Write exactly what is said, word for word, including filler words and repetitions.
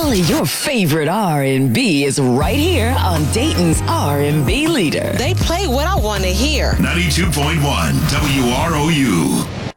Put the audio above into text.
Only your favorite R and B is right here on Dayton's R and B leader. They play what I want to hear. ninety-two point one W R O U.